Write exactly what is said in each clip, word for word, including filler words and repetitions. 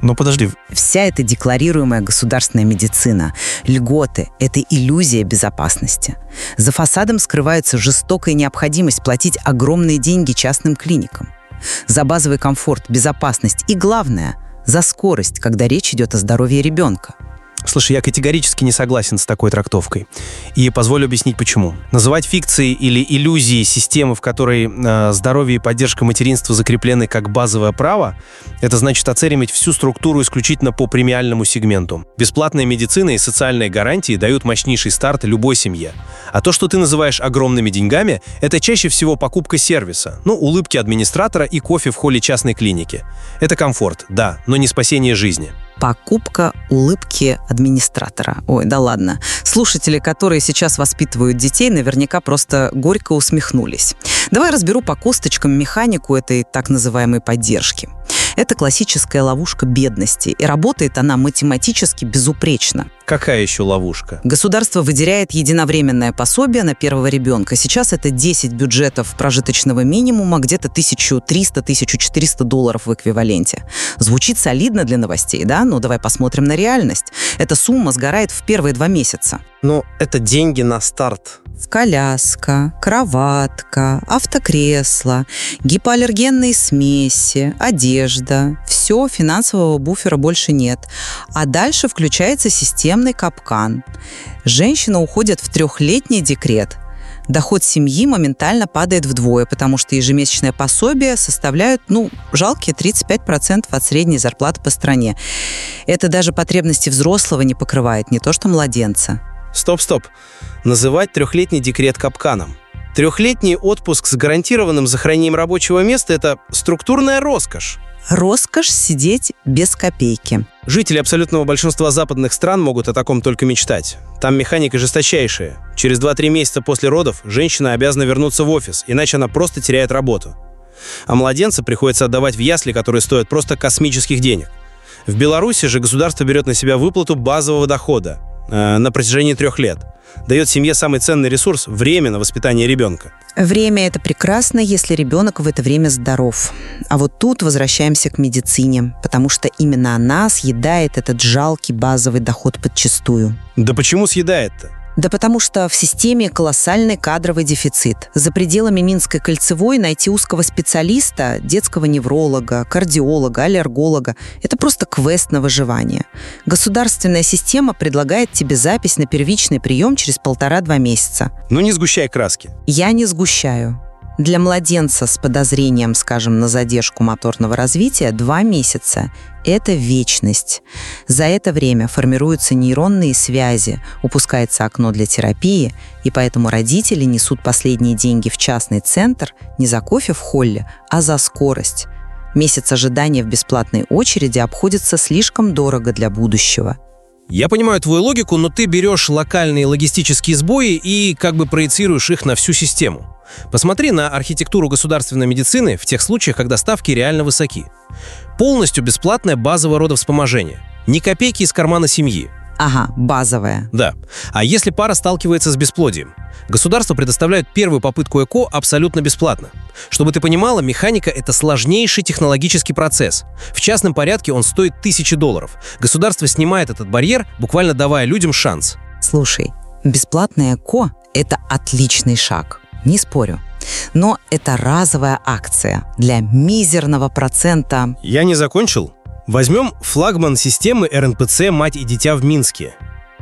Но подожди. Вся эта декларируемая государственная медицина, льготы – это иллюзия безопасности. За фасадом скрывается жестокая необходимость платить огромные деньги частным клиникам. За базовый комфорт, безопасность и, главное, за скорость, когда речь идет о здоровье ребенка. Слушай, я категорически не согласен с такой трактовкой. И позволю объяснить, почему. Называть фикцией или иллюзией системы, в которой э, здоровье и поддержка материнства закреплены как базовое право, это значит оценивать всю структуру исключительно по премиальному сегменту. Бесплатная медицина и социальные гарантии дают мощнейший старт любой семье. А то, что ты называешь огромными деньгами, это чаще всего покупка сервиса. Ну, улыбки администратора и кофе в холле частной клиники. Это комфорт, да, но не спасение жизни. Покупка улыбки администратора. Ой, да ладно. Слушатели, которые сейчас воспитывают детей, наверняка просто горько усмехнулись. Давай разберу по косточкам механику этой так называемой поддержки. Это классическая ловушка бедности, и работает она математически безупречно. Какая еще ловушка? Государство выделяет единовременное пособие на первого ребенка. Сейчас это десять бюджетов прожиточного минимума, где-то тысяча триста - тысяча четыреста долларов в эквиваленте. Звучит солидно для новостей, да? Но давай посмотрим на реальность. Эта сумма сгорает в первые два месяца. Но это деньги на старт. Коляска, кроватка, автокресло, гипоаллергенные смеси, одежда. Все, финансового буфера больше нет. А дальше включается системный капкан. Женщина уходит в трехлетний декрет. Доход семьи моментально падает вдвое, потому что ежемесячное пособие составляют, ну, жалкие тридцать пять процентов от средней зарплаты по стране. Это даже потребности взрослого не покрывает, не то что младенца. Стоп-стоп. Называть трехлетний декрет капканом. Трехлетний отпуск с гарантированным сохранением рабочего места – это структурная роскошь. Роскошь сидеть без копейки. Жители абсолютного большинства западных стран могут о таком только мечтать. Там механика жесточайшая. Через два-три месяца после родов женщина обязана вернуться в офис, иначе она просто теряет работу. А младенца приходится отдавать в ясли, которые стоят просто космических денег. В Беларуси же государство берет на себя выплату базового дохода э, на протяжении трех лет. Дает семье самый ценный ресурс – время на воспитание ребенка. Время – это прекрасно, если ребенок в это время здоров. А вот тут возвращаемся к медицине, потому что именно она съедает этот жалкий базовый доход подчистую. Да почему съедает-то? Да потому что в системе колоссальный кадровый дефицит. За пределами Минской кольцевой найти узкого специалиста, детского невролога, кардиолога, аллерголога – это просто квест на выживание. Государственная система предлагает тебе запись на первичный прием через полтора-два месяца. Ну не сгущай краски. Я не сгущаю. Для младенца с подозрением, скажем, на задержку моторного развития два месяца – это вечность. За это время формируются нейронные связи, упускается окно для терапии, и поэтому родители несут последние деньги в частный центр не за кофе в холле, а за скорость. Месяц ожидания в бесплатной очереди обходится слишком дорого для будущего. Я понимаю твою логику, но ты берешь локальные логистические сбои и как бы проецируешь их на всю систему. Посмотри на архитектуру государственной медицины в тех случаях, когда ставки реально высоки. Полностью бесплатное базовое родовспоможение. Ни копейки из кармана семьи. Ага, базовое. Да. А если пара сталкивается с бесплодием? Государство предоставляет первую попытку ЭКО абсолютно бесплатно. Чтобы ты понимала, механика – это сложнейший технологический процесс. В частном порядке он стоит тысячи долларов. Государство снимает этот барьер, буквально давая людям шанс. Слушай, бесплатное ЭКО – это отличный шаг. Не спорю. Но это разовая акция для мизерного процента. Я не закончил. Возьмем флагман системы эр эн пэ цэ «Мать и дитя» в Минске.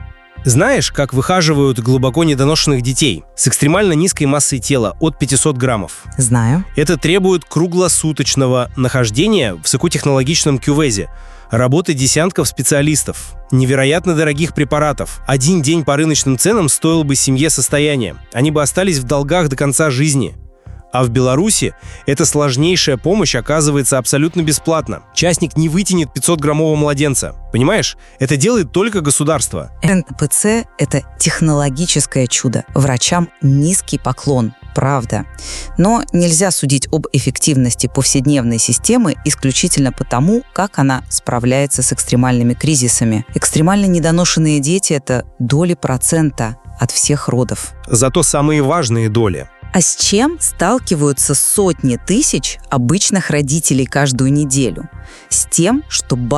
Знаешь, как выхаживают глубоко недоношенных детей с экстремально низкой массой тела от пятисот граммов? Знаю. Это требует круглосуточного нахождения в высокотехнологичном кювезе, работы десятков специалистов, невероятно дорогих препаратов. Один день по рыночным ценам стоил бы семье состояние. Они бы остались в долгах до конца жизни. А в Беларуси эта сложнейшая помощь оказывается абсолютно бесплатно. Частник не вытянет пятисотграммового младенца. Понимаешь? Это делает только государство. эр эн пэ цэ – это технологическое чудо. Врачам низкий поклон. Правда. Но нельзя судить об эффективности повседневной системы исключительно потому, как она справляется с экстремальными кризисами. Экстремально недоношенные дети – это доли процента от всех родов. Зато самые важные доли. А с чем сталкиваются сотни тысяч обычных родителей каждую неделю? С тем, что